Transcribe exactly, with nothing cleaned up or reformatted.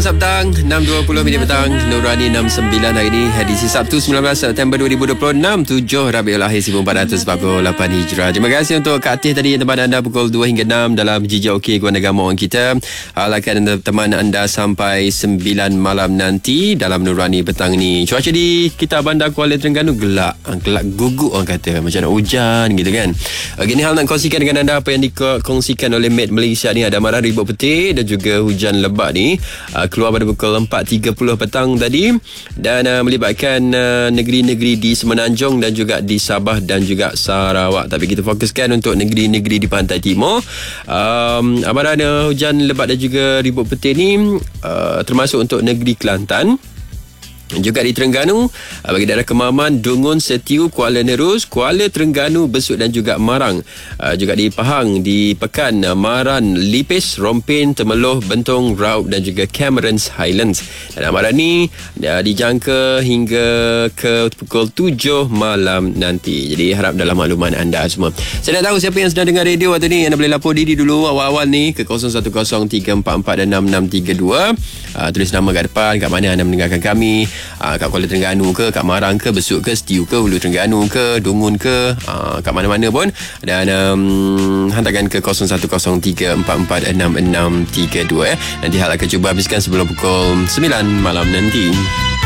Selasa petang, enam dua puluh minit petang. Nurani enam sembilan hari ini, edisi Sabtu sembilan belas September dua ribu dua puluh enam, tujuh Rabiul Akhir seribu empat ratus empat puluh lapan Hijrah. Terima kasih untuk Kak Tih tadi yang tempat anda pukul dua hingga enam dalam Jijak Okey Guan Negara Mawang kita. Hal akan teman anda sampai sembilan malam nanti dalam Nurani petang ni. Cuaca di kita Bandar Kuala Terengganu gelap, gelap guguk orang kata, macam nak hujan gitu kan. Okay, ni hal nak kongsikan dengan anda apa yang dikongsikan oleh Met Malaysia ni. Ada amaran ribut putih dan juga hujan lebat ni uh, keluar pada pukul empat tiga puluh petang tadi, dan uh, melibatkan uh, negeri-negeri di Semenanjung dan juga di Sabah dan juga Sarawak. Tapi kita fokuskan untuk negeri-negeri di pantai timur. um, amaran uh, hujan lebat dan juga ribut putih ni uh, termasuk untuk negeri Kelantan, juga di Terengganu, bagi daerah Kemaman, Dungun, Setiu, Kuala Nerus, Kuala Terengganu, Besut dan juga Marang. Uh, juga di Pahang, di Pekan, Maran, Lipis, Rompin, Temeloh, Bentong, Raub dan juga Cameron's Highlands. Dan amaran ni uh, dijangka hingga ke pukul tujuh malam nanti. Jadi harap dalam makluman anda semua. Saya nak tahu siapa yang sedang dengar radio waktu ni. Anda boleh lapor diri dulu awal-awal ni ke kosong satu kosong tiga empat empat enam enam tiga dua. Uh, tulis nama kat depan, kat mana anda mendengarkan kami. Uh, kat Kuala Terengganu ke, kat Marang ke, Besut ke, Setiu ke, Hulu Terengganu ke, Dungun ke, uh, kat mana-mana pun. Dan um, hantarkan ke kosong satu kosong tiga empat empat enam enam tiga dua ya. Nanti hal akan cuba habiskan sebelum pukul sembilan malam nanti.